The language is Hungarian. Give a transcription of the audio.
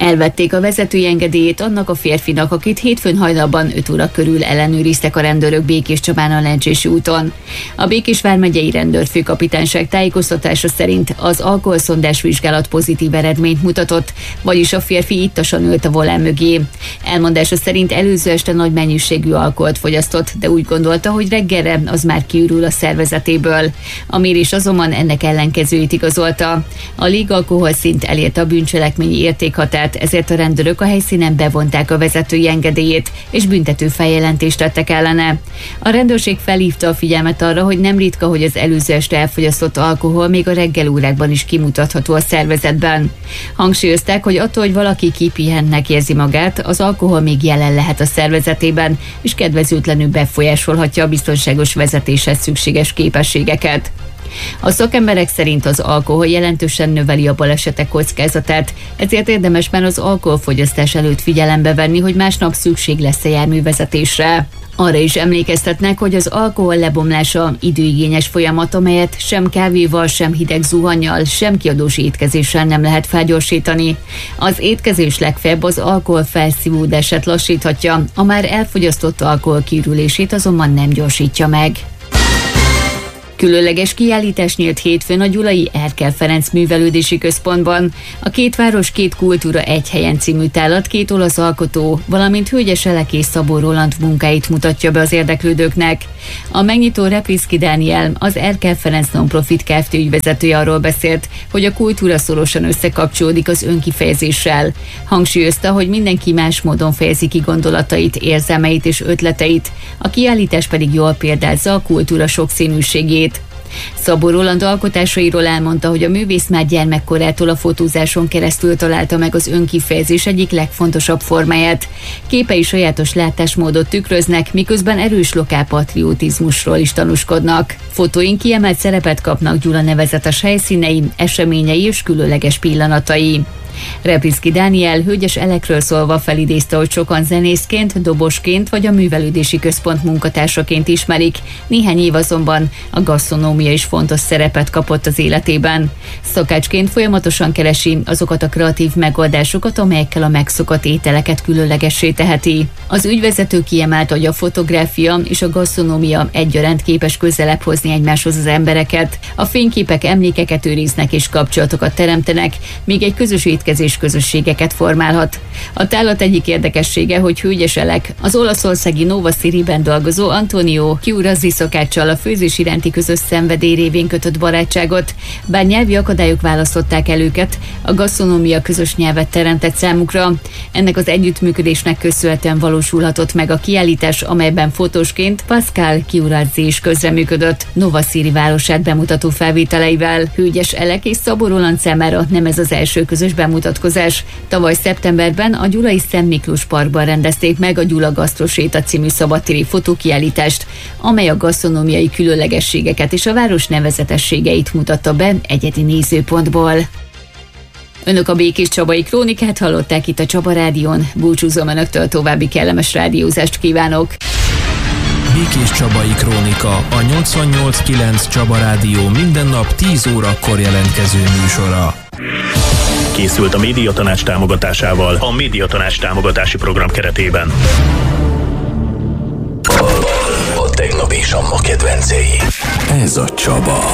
Elvették a vezetői engedélyét annak a férfinak, akit hétfőn hajnalban 5 óra körül ellenőriztek a rendőrök Békéscsabán a Lencsési úton. A Békés vármegyei rendőrfőkapitányság tájékoztatása szerint az alkoholszondás vizsgálat pozitív eredményt mutatott, vagyis a férfi ittasan ült a volán mögé. Elmondása szerint előző este nagy mennyiségű alkoholt fogyasztott, de úgy gondolta, hogy reggelre az már kiürül a szervezetéből. A mérés azonban ennek ellenkezőjét igazolta. A légalkoholszint elérte a bűncselekményi értékhatárt, ezért a rendőrök a helyszínen bevonták a vezetői engedélyét, és büntető feljelentést tettek ellene. A rendőrség felhívta a figyelmet arra, hogy nem ritka, hogy az előző este elfogyasztott alkohol még a reggelórákban is kimutatható a szervezetben. Hangsúlyozták, hogy attól, hogy valaki kipihennek érzi magát, az alkohol még jelen lehet a szervezetében, és kedvezőtlenül befolyásolhatja a biztonságos vezetéshez szükséges képességeket. A szakemberek szerint az alkohol jelentősen növeli a balesetek kockázatát, ezért érdemes már az alkoholfogyasztás előtt figyelembe venni, hogy másnap szükség lesz a járművezetésre. Arra is emlékeztetnek, hogy az alkohol lebomlása időigényes folyamat, amelyet sem kávéval, sem hideg zuhannyal, sem kiadós étkezéssel nem lehet felgyorsítani. Az étkezés legfeljebb az alkohol felszívódását lassíthatja, a már elfogyasztott alkohol kiürülését azonban nem gyorsítja meg. Különleges kiállítás nyílt hétfőn a gyulai Erkel Ferenc Művelődési Központban. A Két város, két kultúra egy helyen című tárlat két olasz alkotó, valamint Hölgyes Elek és Szabó Roland munkáit mutatja be az érdeklődőknek. A megnyitó Repinski Dániel, az Erkel Ferenc Non-Profit Kft. Ügyvezetője arról beszélt, hogy a kultúra szorosan összekapcsolódik az önkifejezéssel. Hangsúlyozta, hogy mindenki más módon fejezi ki gondolatait, érzelmeit és ötleteit, a kiállítás pedig jól példázza a kultúra sokszínűségét. Szabó Roland alkotásairól elmondta, hogy a művész már gyermekkorától a fotózáson keresztül találta meg az önkifejezés egyik legfontosabb formáját. Képei sajátos látásmódot tükröznek, miközben erős lokálpatriotizmusról is tanúskodnak. Fotóink kiemelt szerepet kapnak Gyula nevezetes helyszínei, eseményei és különleges pillanatai. Repinski Dániel Hölgyes Elekről szólva felidézte, hogy sokan zenészként, dobosként vagy a művelődési központ munkatársaként ismerik, néhány év azonban a gasztronómia is fontos szerepet kapott az életében. Szakácsként folyamatosan keresi azokat a kreatív megoldásokat, amelyekkel a megszokott ételeket különlegessé teheti. Az ügyvezető kiemelte, hogy a fotográfia és a gasztronómia egyaránt képes közelebb hozni egymáshoz az embereket. A fényképek emlékeket őriznek és kapcsolatokat teremtenek, míg egy közös étkezés közösségeket formálhat. A tárlat egyik érdekessége, hogy Hölgyes Elek az olaszországi Nova City-ben dolgozó Antonio Chiurazzi szakáccsal a főzés iránti közös szenvedély révén kötött barátságot. Bár nyelvi akadályok választották el őket, a gasztronómia közös nyelvet teremtett számukra. Ennek az együttműködésnek köszönhetően valósulhatott meg a kiállítás, amelyben fotósként Pascal Chiurazzi is közreműködött Nova City városát bemutató felvételeivel. Hölgyes Elek és Szabó Roland számára nem ez az első közös bemutatkozás. Tavaly szeptemberben a gyulai Szent Miklós Parkban rendezték meg a Gyula Gasztroséta című szabadtéri fotókiállítást, amely a gasztronómiai különlegességeket és a város nevezetességeit mutatta be egyedi nézőpontból. Önök a Békéscsabai Krónikát hallották itt a Csaba Rádión. Búcsúzom önöktől, további kellemes rádiózást kívánok! Békéscsabai Krónika, a 88.9 Csaba Rádió minden nap 10 órakor jelentkező műsora. Készült a Médiatanács támogatásával a Médiatanács támogatási program keretében. A tegnap és a ma kedvencei. Ez a Csaba.